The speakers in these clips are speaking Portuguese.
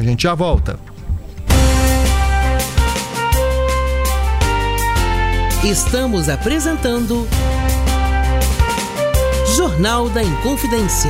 A gente já volta. Estamos apresentando Jornal da Inconfidência.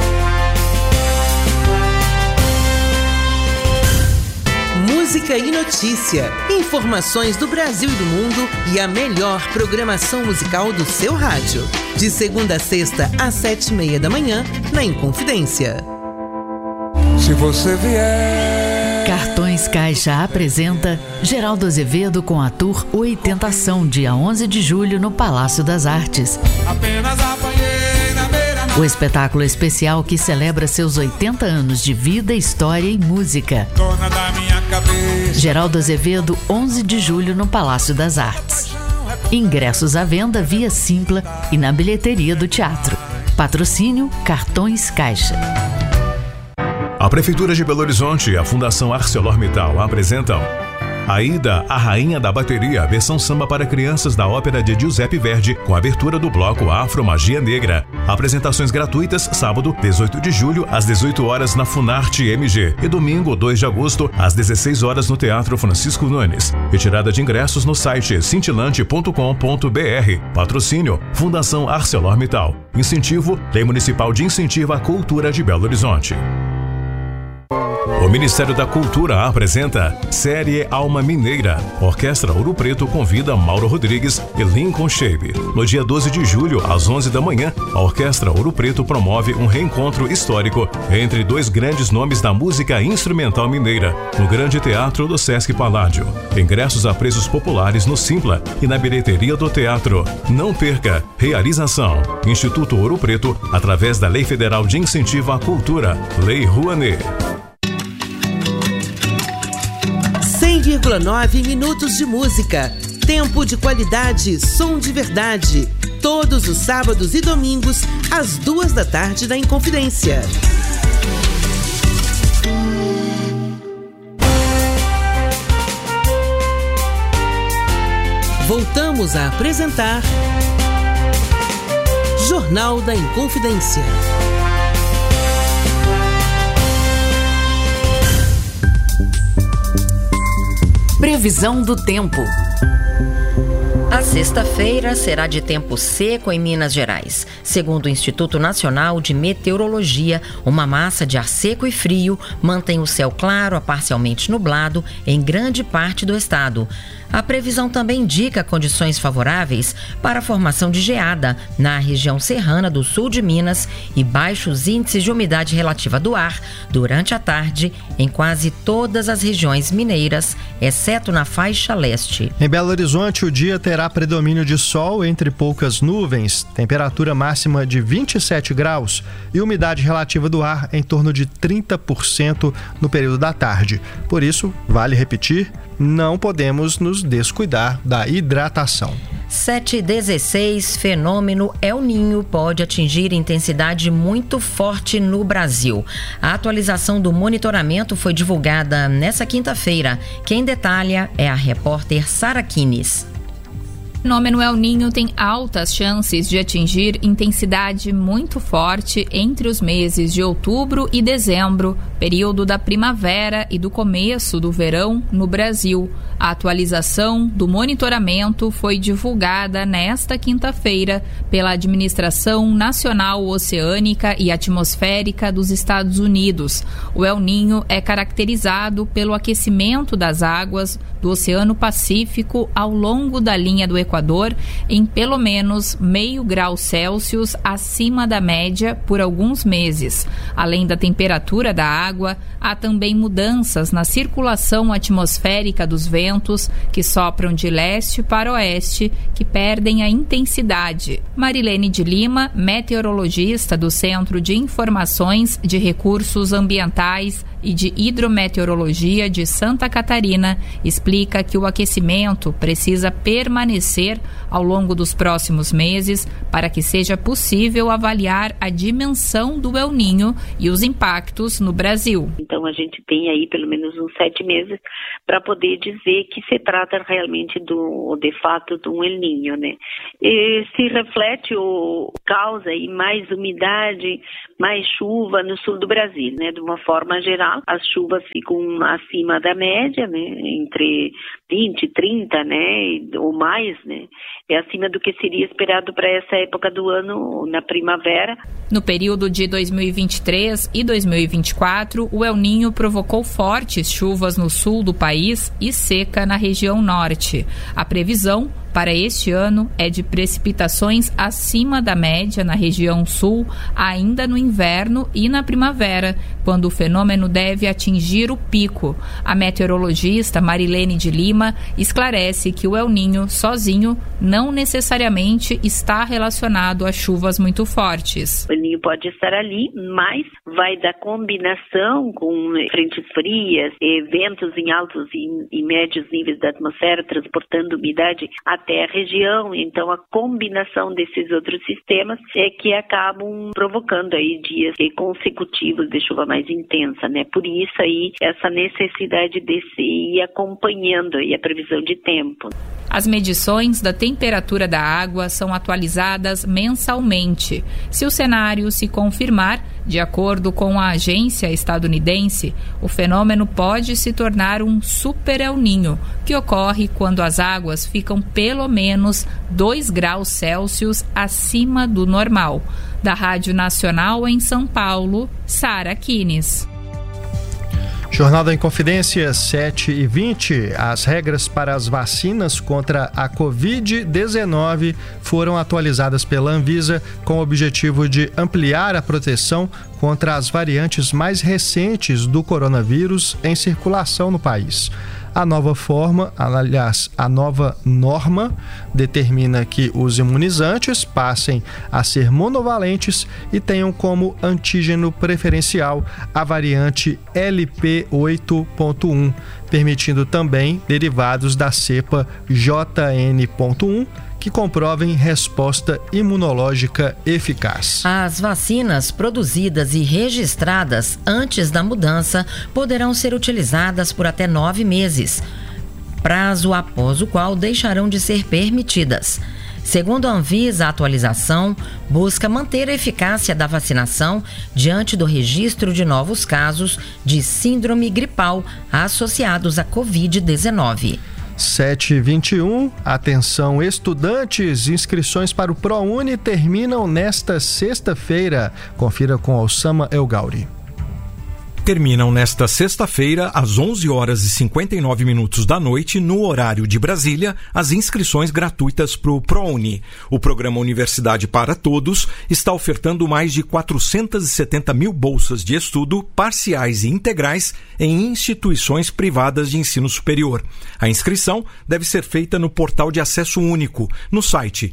Música e notícia, informações do Brasil e do mundo e a melhor programação musical do seu rádio. De segunda a sexta às 7:30 da manhã, na Inconfidência. Se você vier... Cartões Caixa apresenta Geraldo Azevedo com a Tour Oitentação, dia 11 de julho no Palácio das Artes. Apenas apanhei na beira. O espetáculo especial que celebra seus 80 anos de vida, história e música. Dona da minha cabeça. Geraldo Azevedo, 11 de julho no Palácio das Artes. Ingressos à venda via Simpla e na bilheteria do teatro. Patrocínio Cartões Caixa. A Prefeitura de Belo Horizonte e a Fundação ArcelorMittal apresentam Aida, a Rainha da Bateria, versão samba para crianças da ópera de Giuseppe Verdi, com abertura do bloco Afro Magia Negra. Apresentações gratuitas, sábado, 18 de julho, às 18 horas na Funarte MG e domingo, 2 de agosto, às 16 horas no Teatro Francisco Nunes. Retirada de ingressos no site cintilante.com.br. Patrocínio Fundação ArcelorMittal. Incentivo Lei Municipal de Incentivo à Cultura de Belo Horizonte. O Ministério da Cultura apresenta Série Alma Mineira. Orquestra Ouro Preto convida Mauro Rodrigues e Lincoln Shape. No dia 12 de julho, às 11 da manhã, a Orquestra Ouro Preto promove um reencontro histórico entre dois grandes nomes da música instrumental mineira, no Grande Teatro do Sesc Paládio. Ingressos a preços populares no Simpla e na bilheteria do teatro. Não perca! Realização: Instituto Ouro Preto, através da Lei Federal de Incentivo à Cultura, Lei Rouanet. 100,9 minutos de música. Tempo de qualidade, som de verdade. Todos os sábados e domingos, às 2 da tarde na Inconfidência. Voltamos a apresentar Jornal da Inconfidência. Previsão do tempo. A sexta-feira será de tempo seco em Minas Gerais. Segundo o Instituto Nacional de Meteorologia, uma massa de ar seco e frio mantém o céu claro a parcialmente nublado em grande parte do estado. A previsão também indica condições favoráveis para a formação de geada na região serrana do sul de Minas e baixos índices de umidade relativa do ar durante a tarde em quase todas as regiões mineiras, exceto na faixa leste. Em Belo Horizonte, o dia terá predomínio de sol entre poucas nuvens, temperatura máxima de 27 graus e umidade relativa do ar em torno de 30% no período da tarde. Por isso, vale repetir, não podemos nos descuidar da hidratação. 7h16, fenômeno El Niño pode atingir intensidade muito forte no Brasil. A atualização do monitoramento foi divulgada nesta quinta-feira. Quem detalha é a repórter Sara Quines. O fenômeno El Niño tem altas chances de atingir intensidade muito forte entre os meses de outubro e dezembro, período da primavera e do começo do verão no Brasil. A atualização do monitoramento foi divulgada nesta quinta-feira pela Administração Nacional Oceânica e Atmosférica dos Estados Unidos. O El Niño é caracterizado pelo aquecimento das águas do Oceano Pacífico ao longo da linha do Equador em pelo menos 0,5 grau Celsius acima da média por alguns meses. Além da temperatura da água, há também mudanças na circulação atmosférica dos ventos que sopram de leste para oeste, que perdem a intensidade. Marilene de Lima, meteorologista do Centro de Informações de Recursos Ambientais e de Hidrometeorologia de Santa Catarina, explica que o aquecimento precisa permanecer ao longo dos próximos meses para que seja possível avaliar a dimensão do El Niño e os impactos no Brasil Brasil. Então a gente tem aí pelo menos uns 7 meses para poder dizer que se trata realmente de fato de um El Niño, né? E se reflete ou causa aí mais umidade, mais chuva no sul do Brasil, né? De uma forma geral, as chuvas ficam acima da média, né? Entre 20, 30, né? Ou mais, né? É acima do que seria esperado para essa época do ano, na primavera. No período de 2023 e 2024, o El Niño provocou fortes chuvas no sul do país e seca na região norte. A previsão para este ano é de precipitações acima da média na região sul, ainda no inverno e na primavera, quando o fenômeno deve atingir o pico. A meteorologista Marilene de Lima esclarece que o El Niño sozinho não necessariamente está relacionado a chuvas muito fortes. O El Niño pode estar ali, mas vai da combinação com frentes frias, ventos em altos e médios níveis da atmosfera, transportando umidade até a região. Então a combinação desses outros sistemas é que acabam provocando aí dias consecutivos de chuva mais intensa, né? Por isso aí essa necessidade de se ir acompanhando aí a previsão de tempo. As medições da temperatura da água são atualizadas mensalmente. Se o cenário se confirmar, de acordo com a agência estadunidense, o fenômeno pode se tornar um super El Niño, que ocorre quando as águas ficam pelo menos 2 graus Celsius acima do normal. Da Rádio Nacional em São Paulo, Sara Kines. Jornal da Inconfidência, 7h20. As regras para as vacinas contra a Covid-19 foram atualizadas pela Anvisa com o objetivo de ampliar a proteção contra as variantes mais recentes do coronavírus em circulação no país. A nova norma determina que os imunizantes passem a ser monovalentes e tenham como antígeno preferencial a variante LP8.1, permitindo também derivados da cepa JN.1, que comprovem resposta imunológica eficaz. As vacinas produzidas e registradas antes da mudança poderão ser utilizadas por até 9 meses, prazo após o qual deixarão de ser permitidas. Segundo a Anvisa, a atualização busca manter a eficácia da vacinação diante do registro de novos casos de síndrome gripal associados à Covid-19. 7h21, atenção estudantes, inscrições para o ProUni terminam nesta sexta-feira. Confira com Osama El Gauri. Terminam nesta sexta-feira, às 11h59 da noite, no horário de Brasília, as inscrições gratuitas para o ProUni. O programa Universidade para Todos está ofertando mais de 470 mil bolsas de estudo parciais e integrais em instituições privadas de ensino superior. A inscrição deve ser feita no portal de acesso único, no site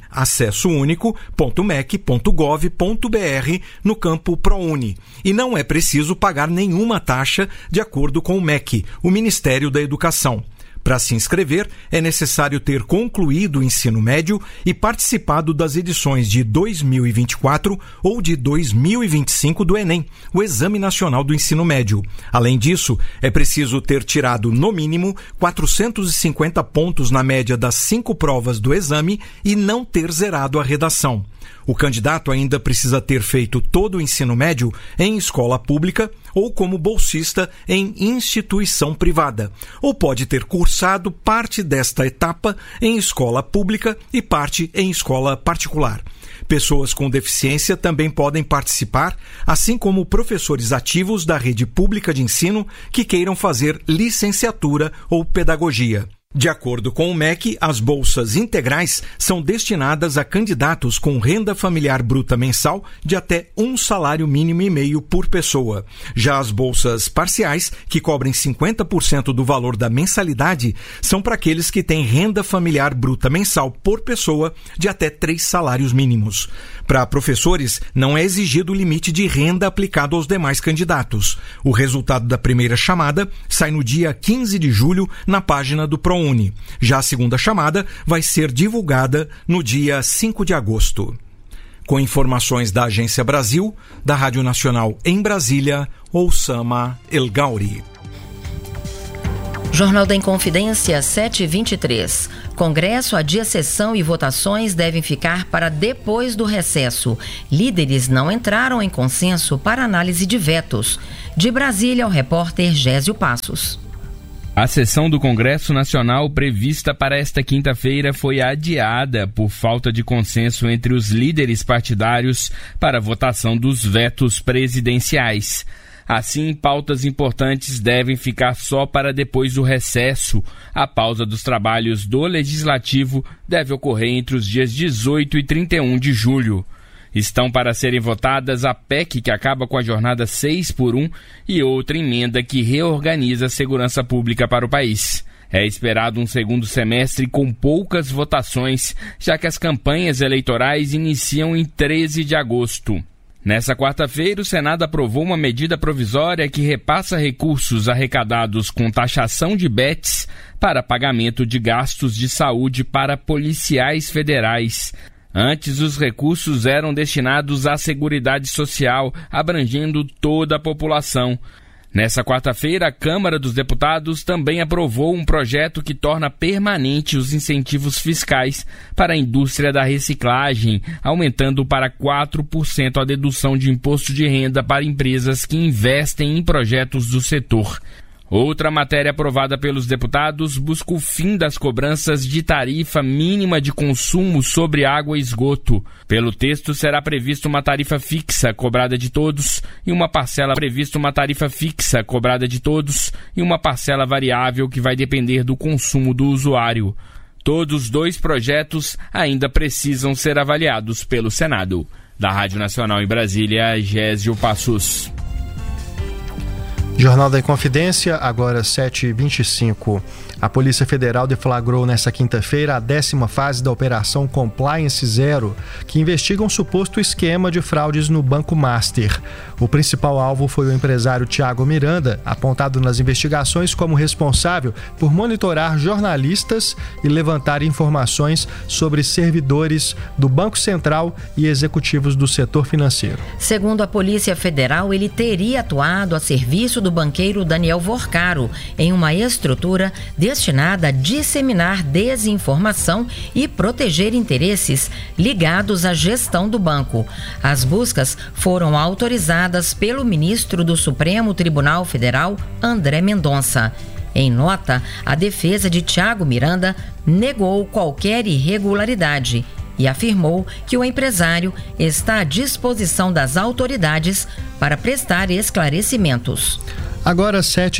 acessounico.mec.gov.br, no campo ProUni. E não é preciso pagar nenhuma taxa, de acordo com o MEC, o Ministério da Educação. Para se inscrever, é necessário ter concluído o ensino médio e participado das edições de 2024 ou de 2025 do Enem, o Exame Nacional do Ensino Médio. Além disso, é preciso ter tirado, no mínimo, 450 pontos na média das 5 provas do exame e não ter zerado a redação. O candidato ainda precisa ter feito todo o ensino médio em escola pública ou como bolsista em instituição privada, ou pode ter cursado parte desta etapa em escola pública e parte em escola particular. Pessoas com deficiência também podem participar, assim como professores ativos da rede pública de ensino que queiram fazer licenciatura ou pedagogia. De acordo com o MEC, as bolsas integrais são destinadas a candidatos com renda familiar bruta mensal de até 1,5 salário mínimo por pessoa. Já as bolsas parciais, que cobrem 50% do valor da mensalidade, são para aqueles que têm renda familiar bruta mensal por pessoa de até 3 salários mínimos. Para professores, não é exigido o limite de renda aplicado aos demais candidatos. O resultado da primeira chamada sai no dia 15 de julho na página do ProUni. Já a segunda chamada vai ser divulgada no dia 5 de agosto. Com informações da Agência Brasil, da Rádio Nacional em Brasília, Oussama El Gauri. Jornal da Inconfidência 723. Congresso adia sessão e votações devem ficar para depois do recesso. Líderes não entraram em consenso para análise de vetos. De Brasília, o repórter Gésio Passos. A sessão do Congresso Nacional prevista para esta quinta-feira foi adiada por falta de consenso entre os líderes partidários para a votação dos vetos presidenciais. Assim, pautas importantes devem ficar só para depois do recesso. A pausa dos trabalhos do Legislativo deve ocorrer entre os dias 18 e 31 de julho. Estão para serem votadas a PEC que acaba com a jornada 6x1 e outra emenda que reorganiza a segurança pública para o país. É esperado um segundo semestre com poucas votações, já que as campanhas eleitorais iniciam em 13 de agosto. Nessa quarta-feira, o Senado aprovou uma medida provisória que repassa recursos arrecadados com taxação de bets para pagamento de gastos de saúde para policiais federais. Antes, os recursos eram destinados à Seguridade Social, abrangendo toda a população. Nessa quarta-feira, a Câmara dos Deputados também aprovou um projeto que torna permanente os incentivos fiscais para a indústria da reciclagem, aumentando para 4% a dedução de imposto de renda para empresas que investem em projetos do setor. Outra matéria aprovada pelos deputados busca o fim das cobranças de tarifa mínima de consumo sobre água e esgoto. Pelo texto, será prevista uma tarifa fixa cobrada de todos e uma parcela variável que vai depender do consumo do usuário. Todos os dois projetos ainda precisam ser avaliados pelo Senado. Da Rádio Nacional em Brasília, Gésio Passos. Jornal da Inconfidência, agora 7h25. A Polícia Federal deflagrou nesta quinta-feira a 10ª fase da Operação Compliance Zero, que investiga um suposto esquema de fraudes no Banco Master. O principal alvo foi o empresário Thiago Miranda, apontado nas investigações como responsável por monitorar jornalistas e levantar informações sobre servidores do Banco Central e executivos do setor financeiro. Segundo a Polícia Federal, ele teria atuado a serviço do banqueiro Daniel Vorcaro em uma estrutura destinada a disseminar desinformação e proteger interesses ligados à gestão do banco. As buscas foram autorizadas pelo ministro do Supremo Tribunal Federal, André Mendonça. Em nota, a defesa de Thiago Miranda negou qualquer irregularidade e afirmou que o empresário está à disposição das autoridades para prestar esclarecimentos. Agora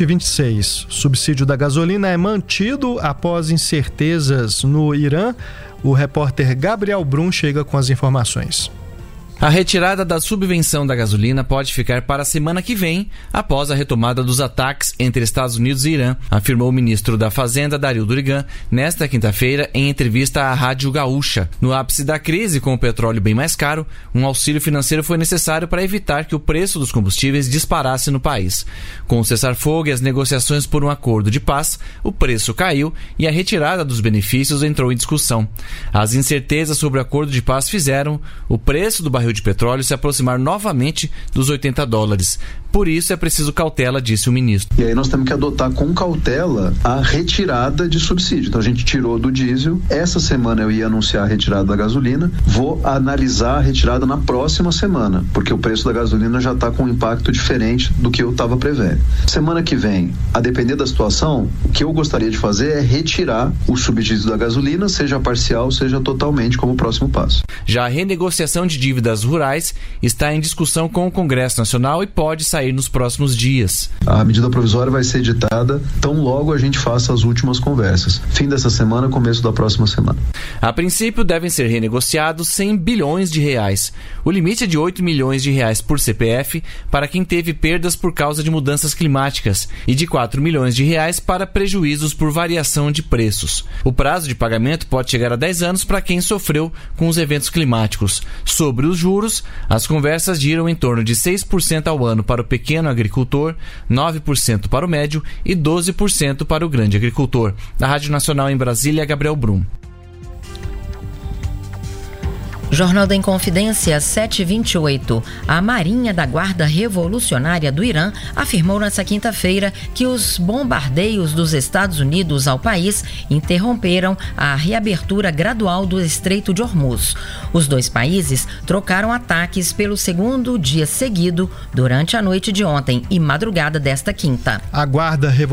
7h26. Subsídio da gasolina é mantido após incertezas no Irã. O repórter Gabriel Brum chega com as informações. A retirada da subvenção da gasolina pode ficar para a semana que vem, após a retomada dos ataques entre Estados Unidos e Irã, afirmou o ministro da Fazenda, Dario Durigan, nesta quinta-feira em entrevista à Rádio Gaúcha. No ápice da crise, com o petróleo bem mais caro, um auxílio financeiro foi necessário para evitar que o preço dos combustíveis disparasse no país. Com o cessar-fogo e as negociações por um acordo de paz, o preço caiu e a retirada dos benefícios entrou em discussão. As incertezas sobre o acordo de paz fizeram o preço do barril de petróleo se aproximar novamente dos $80. Por isso é preciso cautela, disse o ministro. E aí nós temos que adotar com cautela a retirada de subsídio. Então a gente tirou do diesel. Essa semana eu ia anunciar a retirada da gasolina. Vou analisar a retirada na próxima semana, porque o preço da gasolina já está com um impacto diferente do que eu estava prevendo. Semana que vem, a depender da situação, o que eu gostaria de fazer é retirar o subsídio da gasolina, seja parcial, seja totalmente, como próximo passo. Já a renegociação de dívidas rurais está em discussão com o Congresso Nacional e pode sair nos próximos dias. A medida provisória vai ser editada tão logo a gente faça as últimas conversas. Fim dessa semana, começo da próxima semana. A princípio devem ser renegociados R$100 bilhões. O limite é de R$8 milhões por CPF para quem teve perdas por causa de mudanças climáticas e de R$4 milhões para prejuízos por variação de preços. O prazo de pagamento pode chegar a 10 anos para quem sofreu com os eventos climáticos. Sobre os juros, as conversas giram em torno de 6% ao ano para o pequeno agricultor, 9% para o médio e 12% para o grande agricultor. Da Rádio Nacional em Brasília, Gabriel Brum. Jornal da Inconfidência 728. A Marinha da Guarda Revolucionária do Irã afirmou nesta quinta-feira que os bombardeios dos Estados Unidos ao país interromperam a reabertura gradual do Estreito de Hormuz. Os dois países trocaram ataques pelo segundo dia seguido durante a noite de ontem e madrugada desta quinta. A Guarda